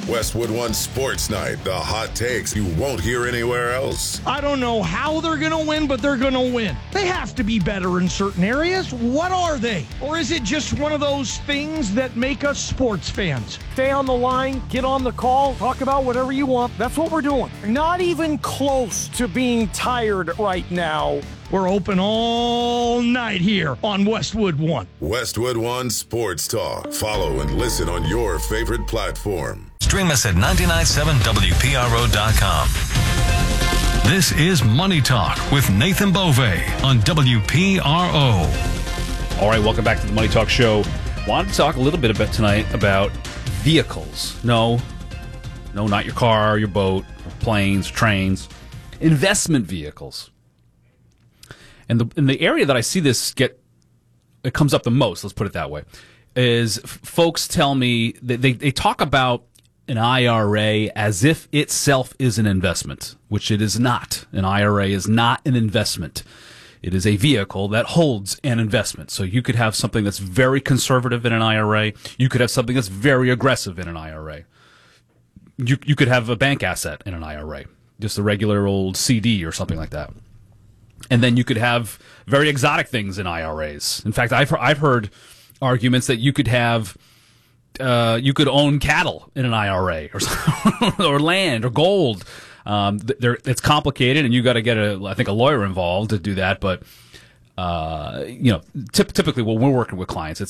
Westwood One Sports Night, the hot takes you won't hear anywhere else. I don't know how they're going to win, but they're going to win. They have to be better in certain areas. What are they? Or is it just one of those things that make us sports fans? Stay on the line, get on the call, talk about whatever you want. That's what we're doing. Not even close to being tired right now. We're open all night here on Westwood One. Westwood One Sports Talk. Follow and listen on your favorite platform. Stream us at 997WPRO.com. This is Money Talk with Nathan Bove on WPRO. All right, welcome back to the Money Talk Show. Wanted to talk a little bit about tonight about vehicles. No, not your car, your boat, or planes, trains. Investment vehicles. And the area that I see this it comes up the most, let's put it that way, is folks tell me that they talk about an IRA as if itself is an investment, which it is not. An IRA is not an investment. It is a vehicle that holds an investment. So you could have something that's very conservative in an IRA. You could have something that's very aggressive in an IRA. You could have a bank asset in an IRA, just a regular old CD or something like that. And then you could have very exotic things in IRAs. In fact, I've heard arguments that you could have you could own cattle in an IRA or land or gold. It's complicated, and you got to get a lawyer involved to do that. But typically when we're working with clients,